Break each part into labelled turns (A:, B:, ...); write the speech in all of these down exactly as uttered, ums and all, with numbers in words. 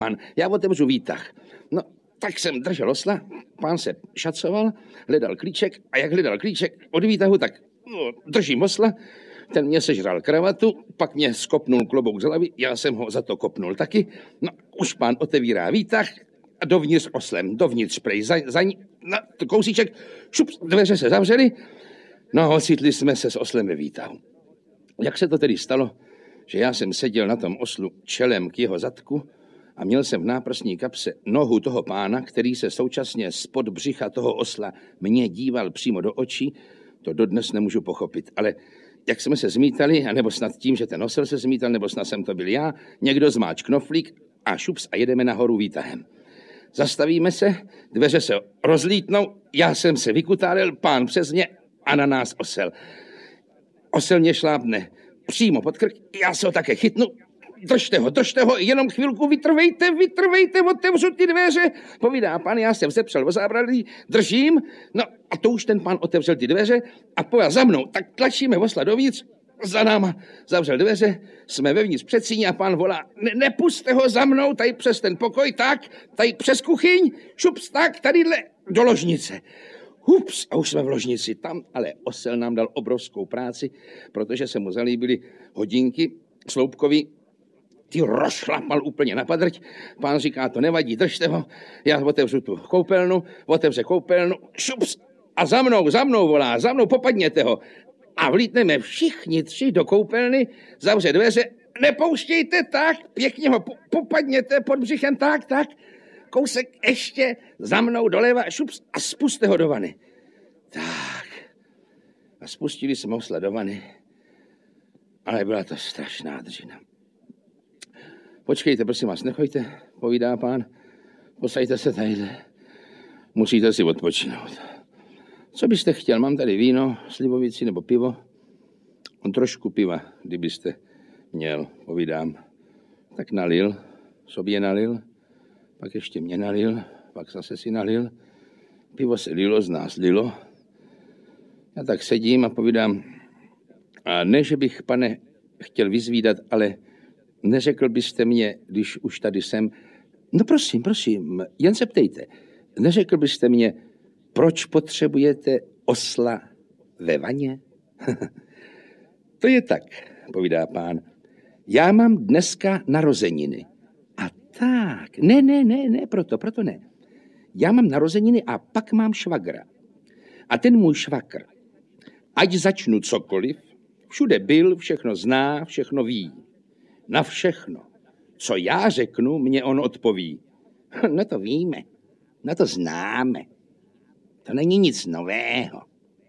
A: Pán, já otevřu výtah. No, tak jsem držel osla, pán se šacoval, hledal klíček a jak hledal klíček od výtahu, tak no, držím osla, ten mě sežral kravatu, pak mě skopnul klobouk z hlavy, já jsem ho za to kopnul taky. No, už pán otevírá výtah a dovnitř oslem, dovnitř prej, za, za na kousíček, šup, dveře se zavřely, no ocitli jsme se s oslem ve výtahu. Jak se to tedy stalo, že já jsem seděl na tom oslu čelem k jeho zadku a měl jsem v náprsní kapse nohu toho pána, který se současně spod břicha toho osla mě díval přímo do očí, to dodnes nemůžu pochopit, ale jak jsme se zmítali, anebo snad tím, že ten osel se zmítal, nebo snad jsem to byl já, někdo zmáč knoflík a šups a jedeme nahoru výtahem. Zastavíme se, dveře se rozlítnou, já jsem se vykutálil, pán přes mě a na nás osel. Osel mě šlápne přímo pod krk, já se ho také chytnu, držte ho, držte ho, jenom chvilku vytrvejte, vytrvejte, otevřu ty dveře. Povídá pán, já jsem se přel o zábradlí, držím, no a to už ten pán otevřel ty dveře a pojel za mnou, tak tlačíme osla dovnitř, za náma zavřel dveře, jsme vevnitř před síní a pán volá, ne, nepuste ho za mnou, tady přes ten pokoj, tak, tady přes kuchyň, šups, tak, tadyhle do ložnice. Hups, a už jsme v ložnici tam, ale osel nám dal obrovskou práci, protože se mu zalíbily hodinky sloupkový, ty rozšlapal úplně na padrť. Pán říká, to nevadí, držte ho, já otevřu tu koupelnu, otevře koupelnu, šups, a za mnou, za mnou volá, za mnou, popadněte ho. A vlítneme všichni tři do koupelny, zavře dveře, nepouštějte tak, pěkně ho popadněte pod břichem, tak, tak, kousek ještě za mnou doleva, šups, a spuste ho do vany. Tak, a spustili jsme osla do vany, ale byla to strašná dřina. Počkejte, prosím vás, nechoďte, povídá pán, posaďte se tadyhle, musíte si odpočinout. Co byste chtěl, mám tady víno, slivovici nebo pivo? On trošku piva, kdybyste měl, povídám. Tak nalil, sobě nalil, pak ještě mě nalil, pak zase si nalil. Pivo se lilo, z nás lilo. Já tak sedím a povídám, a ne, že bych, pane, chtěl vyzvídat, ale neřekl byste mě, když už tady jsem, no prosím, prosím, jen se ptejte, neřekl byste mě, proč potřebujete osla ve vaně? To je tak, povídá pán. Já mám dneska narozeniny. A tak, ne, ne, ne, ne, proto, proto ne. Já mám narozeniny a pak mám švagra. A ten můj švagr, ať začnu cokoliv, všude byl, všechno zná, všechno ví. Na všechno, co já řeknu, mě on odpoví. No to víme, no to známe. To není nic nového.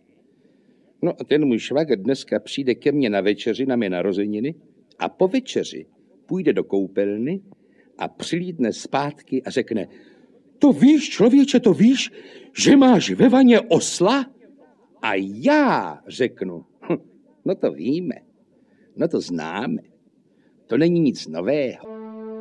A: No a ten můj švagr dneska přijde ke mně na večeři, na mé narozeniny a po večeři půjde do koupelny a přilídne zpátky a řekne, to víš, člověče, to víš, že máš ve vaně osla? A já řeknu, hm, no to víme, no to známe, to není nic nového.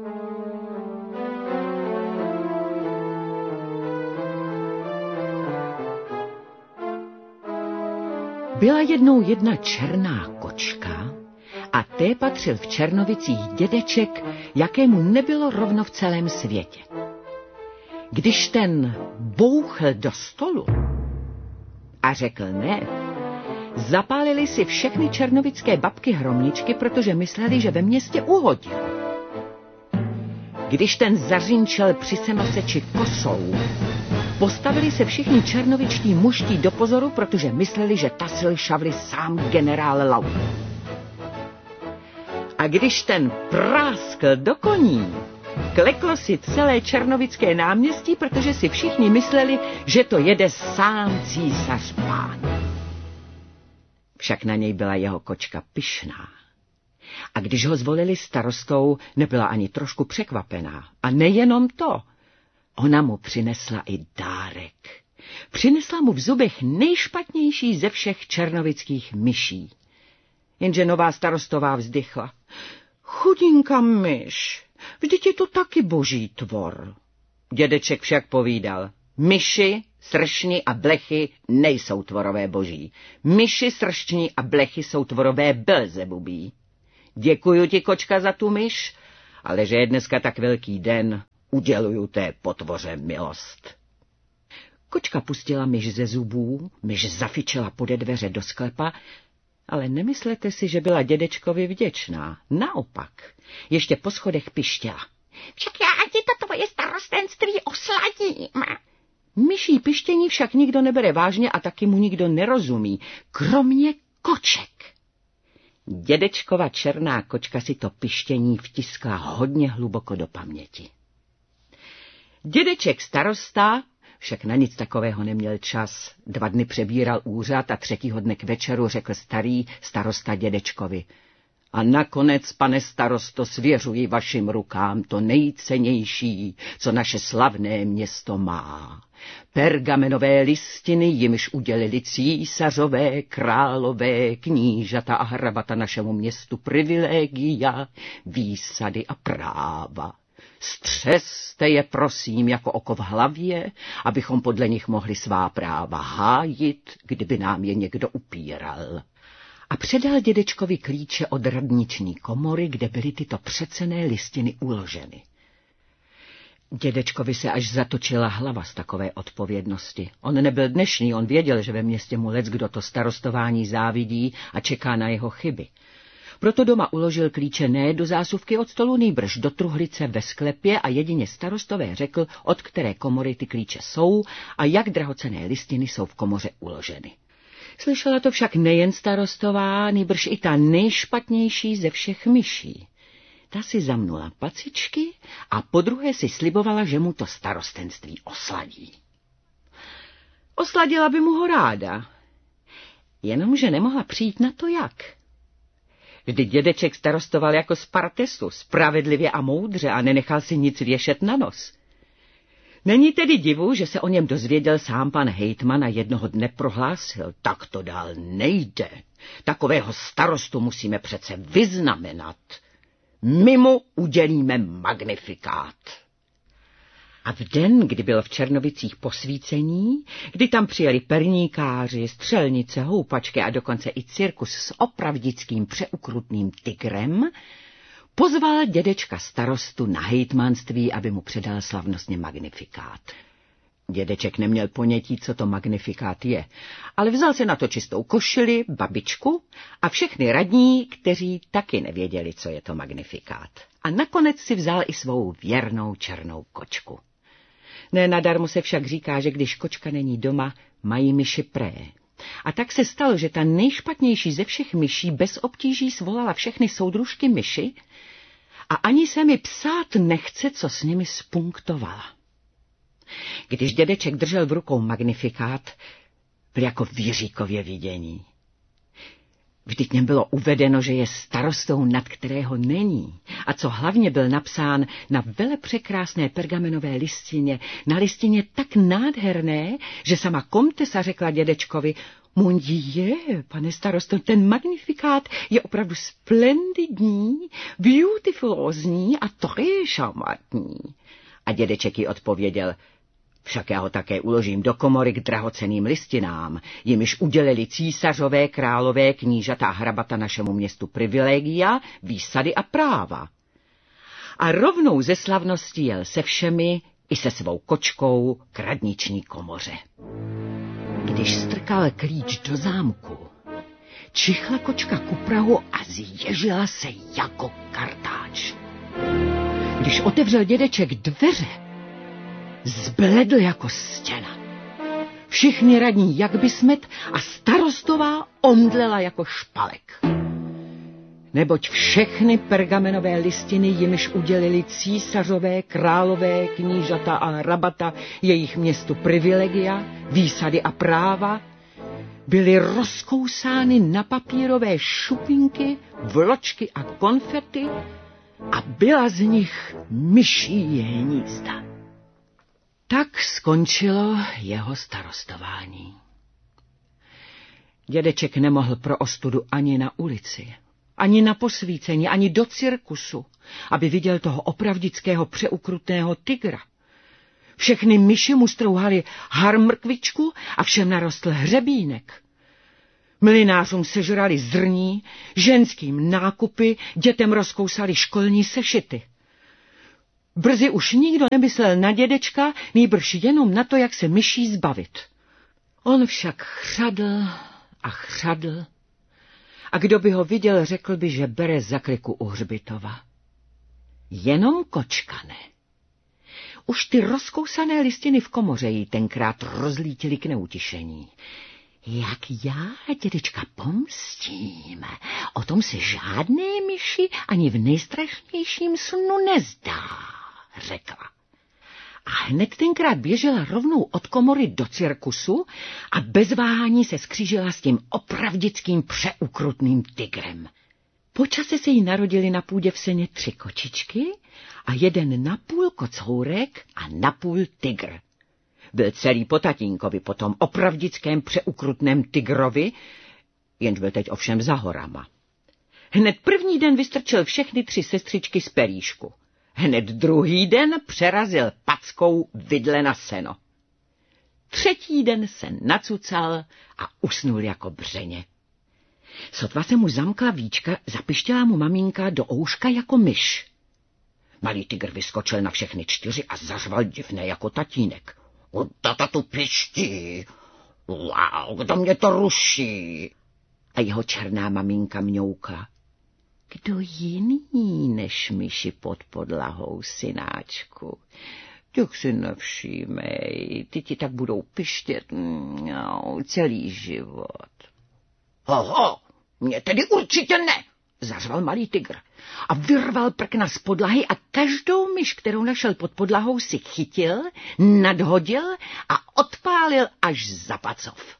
B: Byla jednou jedna černá kočka a té patřil v Černovicích dědeček, jakému nebylo rovno v celém světě. Když ten bouchl do stolu a řekl ne, zapálili si všechny černovické babky hromničky, protože mysleli, že ve městě uhodil. Když ten zařinčel při senoseči kosou, postavili se všichni černovičtí mužští do pozoru, protože mysleli, že tasil šavli sám generál Lau. A když ten práskl do koní, kleklo si celé černovické náměstí, protože si všichni mysleli, že to jede sám císař pán. Však na něj byla jeho kočka pyšná. A když ho zvolili starostou, nebyla ani trošku překvapená. A nejenom to, ona mu přinesla i dárek. Přinesla mu v zubech nejšpatnější ze všech černovických myší. Jenže nová starostová vzdychla. Chudinka myš, vždyť je to taky boží tvor. Dědeček však povídal, myši, sršni a blechy nejsou tvorové boží. Myši, sršni a blechy jsou tvorové Belzebubí. Děkuju ti, kočka, za tu myš, ale že je dneska tak velký den, uděluju té potvoře milost. Kočka pustila myš ze zubů, myš zafičela pode dveře do sklepa, ale nemyslete si, že byla dědečkovi vděčná. Naopak, ještě po schodech pištěla. Však já ti to tvoje starostenství osladím. Myší pištění však nikdo nebere vážně a taky mu nikdo nerozumí, kromě koček. Dědečkova černá kočka si to pištění vtiskla hodně hluboko do paměti. Dědeček starosta však na nic takového neměl čas. Dva dny přebíral úřad a třetího dne k večeru řekl starý starosta dědečkovi. A nakonec, pane starosto, svěřuji vašim rukám to nejcennější, co naše slavné město má. Pergamenové listiny, jimž udělili císařové, králové, knížata a hrabata našemu městu privilegia, výsady a práva. Střeste je, prosím, jako oko v hlavě, abychom podle nich mohli svá práva hájit, kdyby nám je někdo upíral. A předal dědečkovi klíče od radniční komory, kde byly tyto přecenné listiny uloženy. Dědečkovi se až zatočila hlava z takové odpovědnosti. On nebyl dnešní, on věděl, že ve městě mu leckdo to starostování závidí a čeká na jeho chyby. Proto doma uložil klíče ne do zásuvky od stolu, nýbrž do truhlice ve sklepě a jedině starostové řekl, od které komory ty klíče jsou a jak drahocenné listiny jsou v komoře uloženy. Slyšela to však nejen starostová, nýbrž i ta nejšpatnější ze všech myší. Ta si zamnula pacičky a podruhé si slibovala, že mu to starostenství osladí. Osladila by mu ho ráda, jenomže nemohla přijít na to jak. Vždyť dědeček starostoval jako z Partesu, spravedlivě a moudře a nenechal si nic věšet na nos. Není tedy divu, že se o něm dozvěděl sám pan hejtman a jednoho dne prohlásil, tak to dál nejde. Takového starostu musíme přece vyznamenat. My mu udělíme magnifikát. A v den, kdy byl v Černovicích posvícení, kdy tam přijeli perníkáři, střelnice, houpačky a dokonce i cirkus s opravdickým přeukrutným tigrem, pozval dědečka starostu na hejtmanství, aby mu předal slavnostně magnifikát. Dědeček neměl ponětí, co to magnifikát je, ale vzal se na to čistou košili, babičku a všechny radní, kteří taky nevěděli, co je to magnifikát. A nakonec si vzal i svou věrnou černou kočku. Ne nadarmo se však říká, že když kočka není doma, mají myši pré. A tak se stalo, že ta nejšpatnější ze všech myší bez obtíží svolala všechny soudružky myši a ani se mi psát nechce, co s nimi spunktovala. Když dědeček držel v rukou magnifikát, byl jako v Jiříkově vidění. Vždyť něm bylo uvedeno, že je starostou, nad kterého není. A co hlavně byl napsán na velepřekrásné pergamenové listině, na listině tak nádherné, že sama komtesa řekla dědečkovi, mon dieu, pane starosto, ten magnifikát je opravdu splendidní, beautifulózní a très charmantní. A dědeček jí odpověděl, však já ho také uložím do komory k drahocenným listinám, jimiž udělili císařové, králové, knížata a hrabata našemu městu privilegia, výsady a práva. A rovnou ze slavnosti jel se všemi i se svou kočkou k radniční komoře. Když strkal klíč do zámku, čichla kočka ku prahu a zježila se jako kartáč. Když otevřel dědeček dveře, zbledl jako stěna. Všichni radní jak by smet a starostová omdlela jako špalek. Neboť všechny pergamenové listiny, jimiž udělili císařové, králové, knížata a hrabata jejich městu privilegia, výsady a práva, byly rozkousány na papírové šupinky, vločky a konfety a byla z nich myší hnízda. Tak skončilo jeho starostování. Dědeček nemohl pro ostudu ani na ulici, ani na posvícení, ani do cirkusu, aby viděl toho opravdického přeukrutného tygra. Všechny myši mu strouhali harmrkvičku a všem narostl hřebínek. Mlynářům sežrali zrní, ženským nákupy, dětem rozkousali školní sešity. Brzy už nikdo nemyslel na dědečka, nýbrž jenom na to, jak se myší zbavit. On však chřadl a chřadl a kdo by ho viděl, řekl by, že bere zakliku u hřbitova. Jenom kočka ne. Už ty rozkousané listiny v komoře jí tenkrát rozlítily k neutišení. Jak já dědečka pomstím, o tom se žádné myši ani v nejstrašnějším snu nezdá, řekla. A hned tenkrát běžela rovnou od komory do cirkusu a bez váhání se skřížila s tím opravdickým přeukrutným tigrem. Po čase se jí narodili na půdě v seně tři kočičky a jeden napůl kocourek a napůl tygr. Byl celý po tatínkovi, po tom opravdickém přeukrutném tygrovi, jenž byl teď ovšem za horama. Hned první den vystrčil všechny tři sestřičky z períšku. Hned druhý den přerazil packou vidle na seno. Třetí den se nacucal a usnul jako břeně. Sotva se mu zamkla víčka, zapištěla mu maminka do ouška jako myš. Malý tygr vyskočil na všechny čtyři a zařval divné jako tatínek. Tata tu piští, wow, kdo mě to ruší? A jeho černá maminka mňoukla. Kdo jiný než myši pod podlahou, synáčku? Tak si nevšímej, ty ti tak budou pištět no, celý život. Oho, mě tedy určitě ne, zařval malý tygr a vyrval prkna z podlahy a každou myš, kterou našel pod podlahou, si chytil, nadhodil a odpálil až za pacov.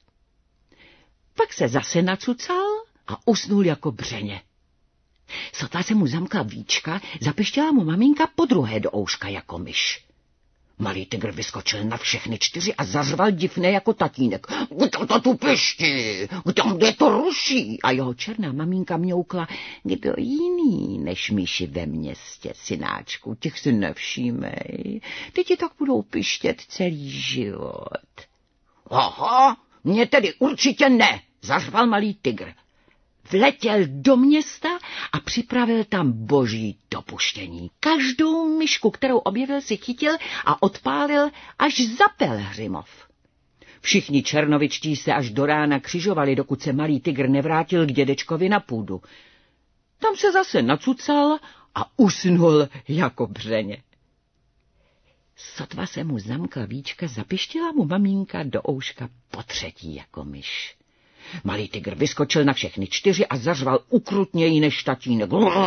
B: Pak se zase nacucal a usnul jako břeně. Sotva se mu zamkla víčka, zapištěla mu maminka podruhé do ouška jako myš. Malý tygr vyskočil na všechny čtyři a zařval divné jako tatínek. Kdo to tu piští? Kdo mě to ruší? A jeho černá maminka mňoukla. Kdo jiný než myši ve městě, synáčku? Těch si nevšímej. Ty ti tak budou pištět celý život. Aha, mě tedy určitě ne, zařval malý tygr. Vletěl do města a připravil tam boží dopuštění. Každou myšku, kterou objevil, si chytil a odpálil až za Pelhřimov. Všichni černovičtí se až do rána křižovali, dokud se malý tygr nevrátil k dědečkovi na půdu. Tam se zase nacucal a usnul jako břeně. Sotva se mu zamkla víčka, zapištila mu maminka do ouška potřetí jako myš. Malý tygr vyskočil na všechny čtyři a zařval ukrutněji než tatínek.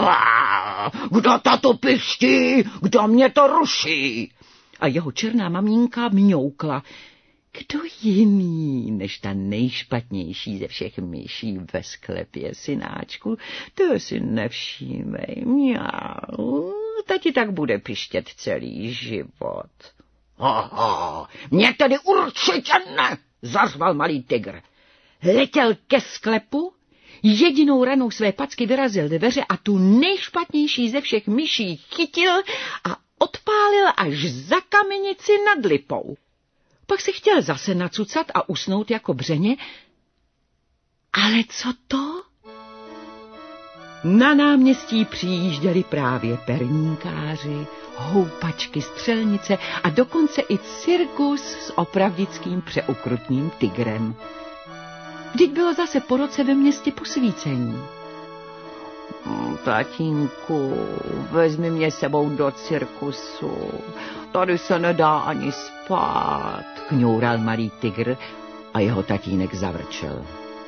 B: Kdo tato piští? Kdo mě to ruší? A jeho černá maminka mňoukla. Kdo jiný než ta nejšpatnější ze všech myší ve sklepě, synáčku? To si nevšímej. Mňau, ta ti tak bude pištět celý život. Aha, mě tedy určitě ne, zařval malý tygr. Letěl ke sklepu, jedinou ranou své packy vyrazil dveře a tu nejšpatnější ze všech myší chytil a odpálil až za kamenici nad lipou. Pak se chtěl zase nacucat a usnout jako břeně. Ale co to? Na náměstí přijížděli právě perníkáři, houpačky, střelnice a dokonce i cirkus s opravdickým přeukrutným tygrem. Vždyť bylo zase po roce ve městě posvícení. Tatínku, vezmi mě sebou do cirkusu. Tady se nedá ani spát, kňoural malý tygr a jeho tatínek zavrčel.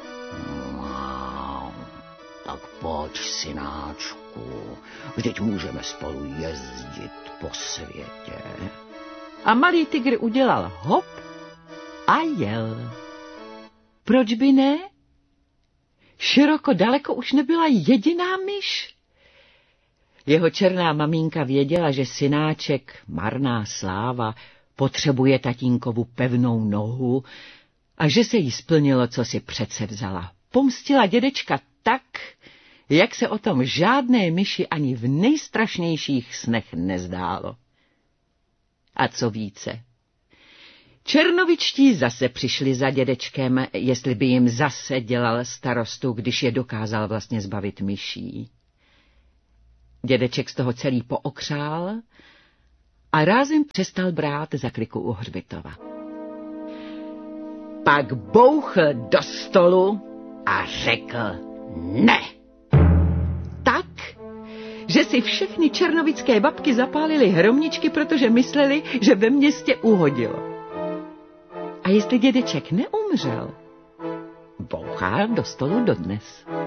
B: No, tak pojď, synáčku, vždyť můžeme spolu jezdit po světě. A malý tygr udělal hop a jel. Proč by ne? Široko daleko už nebyla jediná myš. Jeho černá maminka věděla, že synáček, marná sláva, potřebuje tatínkovu pevnou nohu a že se jí splnilo, co si přece vzala. Pomstila dědečka tak, jak se o tom žádné myši ani v nejstrašnějších snech nezdálo. A co více? Černovičtí zase přišli za dědečkem, jestli by jim zase dělal starostu, když je dokázal vlastně zbavit myší. Dědeček z toho celý pookřál a rázem přestal brát za kliku u hřbitova. Pak bouchl do stolu a řekl ne. Tak, že si všechny černovické babky zapálily hromničky, protože mysleli, že ve městě uhodilo. A jestli dědeček neumřel, bouchá do stolu dodnes.